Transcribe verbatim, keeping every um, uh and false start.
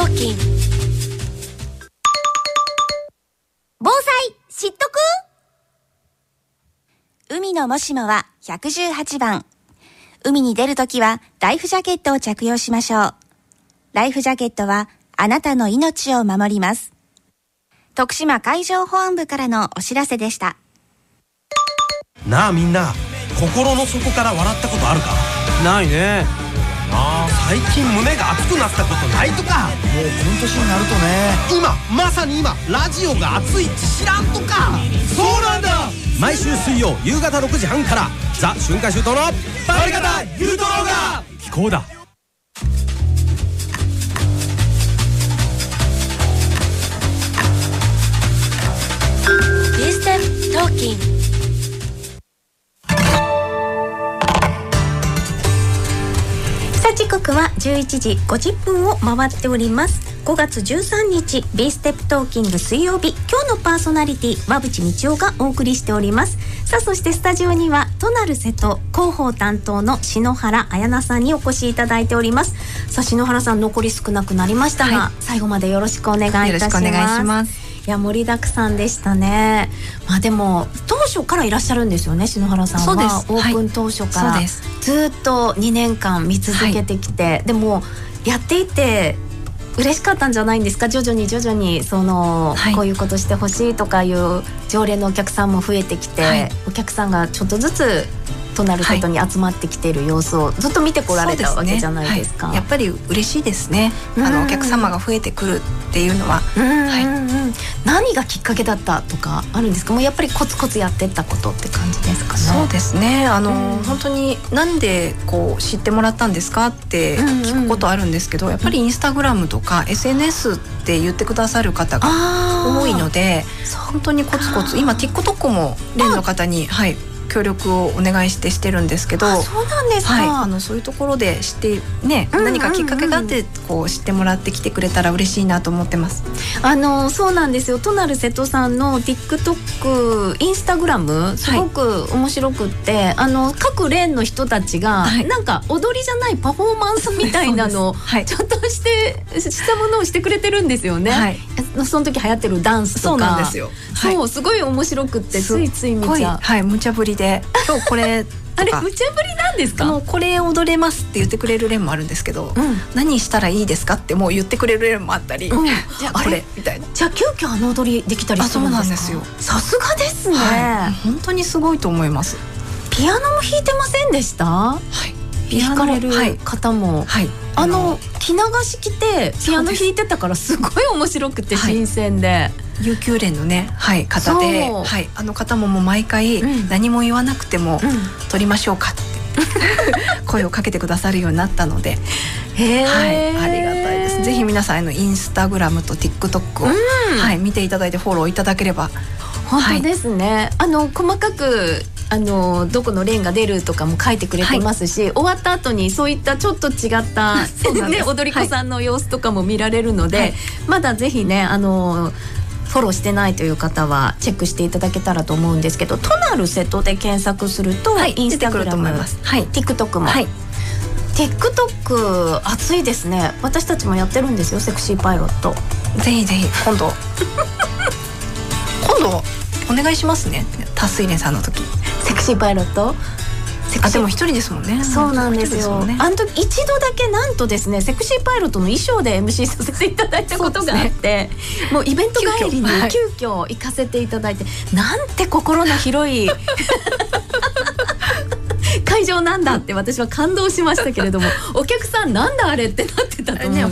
トーキン防災知っとく。海のもしもはひゃくじゅうはちばん。海に出るときはライフジャケットを着用しましょう。ライフジャケットはあなたの命を守ります。徳島海上保安部からのお知らせでした。 なあみんな、心の底から笑ったことあるか？ ないね。 あー、最近胸が熱くなったことないとか。 もうこの年になるとね、 今まさに今ラジオが熱いって知らんとか。そうなんだ。毎週水曜夕方ろくじはんからザ・春夏秋冬のバリカタユートローが聞こうだ。 ビーステップトーキン。 時刻はじゅういちじごじゅっぷんを回っております。ごがつじゅうさんにち B ステップトーキング水曜日、今日のパーソナリティ馬淵道夫がお送りしております。さあ、そしてスタジオには都成瀬戸広報担当の篠原彩菜さんにお越しいただいております。さあ、篠原さん、残り少なくなりましたが、はい、最後までよろしくお願いいたします。 よろしくお願いします。 いや、盛りだくさんでしたね。まあでも当初からいらっしゃるんですよね、篠原さんは。 そうです、 オープン当初から、 はい、 ずっとにねんかん見続けてきて、はい、でもやっていて嬉しかったんじゃないんですか？徐々に徐々にその、はい、こういうことしてほしいとかいう常連のお客さんも増えてきて、はい、お客さんがちょっとずつとなることに集まってきている様子をずっと見てこられたわけじゃないですか。 はい、やっぱり嬉しいですね。あのお客様が増えてくるっていうのは、 うんうんうん、はい、何がきっかけだったとかあるんですか？もうやっぱりコツコツやってったことって感じですかね。 そうですね。あの、うん、本当になんでこう知ってもらったんですかって聞くことあるんですけど、うんうん、やっぱりインスタグラムとか エスエヌエス って言ってくださる方が多いので、本当にコツコツ、今 TikTok も例の方に、はい、協力をお願いしてしてるんですけど。 あ、そうなんですか。 はい、あのそういうところで知ってね、うんうんうん、何かきっかけがあってこう知ってもらってきてくれたら嬉しいなと思ってます。 あのそうなんですよ。都成瀬戸さんの TikTok、インスタグラムすごく面白くって、はい、あの各連の人たちが、はい、なんか踊りじゃないパフォーマンスみたいなのをはい、ちょっとしてしたものをしてくれてるんですよね。はい、その時流行ってるダンスとか。 そうなんですよ。 そう、はい、すごい面白くってついつい見ちゃう。 はい、無茶ぶりで今日これあれ無茶ぶりなんですか？ もうこれ踊れますって言ってくれる連もあるんですけど、うん、何したらいいですかってもう言ってくれる連もあったり、うん、じゃあこれみたいな。 じゃあ急遽あの踊りできたりするんですか？ あ、そうなんですよ。 さすがですね、 はい、本当にすごいと思います。 ピアノも弾いてませんでした？はい、弾かれる方も、はいはい、あの着流し着てピアノ弾いてたからすごい面白くて新鮮で、はい、 琉球連のね、はい、方で、はい、あの方ももう毎回、うん、何も言わなくても、うん、撮りましょうかって声をかけてくださるようになったので、 へー、 はい、ありがたいです。ぜひ皆さんあのインスタグラムと TikTok を、うん、はい、見ていただいてフォローいただければ。 本当ですね、はい、あの細かくあのどこの連が出るとかも書いてくれてますし、はい、終わった後にそういったちょっと違った、ね、踊り子さんの様子とかも見られるので、はい、まだぜひね、あのフォローしてないという方はチェックしていただけたらと思うんですけど、都成瀬戸で検索すると、はい、インスタグラム、はい、TikTok も、はい、TikTok 熱いですね。私たちもやってるんですよ、セクシーパイロット。 ぜひぜひ今度今度お願いしますね、タスイレンさんの時。 セクシーパイロット、 あ、でも一人ですもんね。 そうなんですよ、ね、あの時一度だけなんとですね、セクシーパイロットの衣装で エムシー させていただいたことがあって、ね、もうイベント帰りに急遽行かせていただいて、はい、なんて心の広い会場なんだって私は感動しましたけれども、お客さんなんだあれってなってたと思う。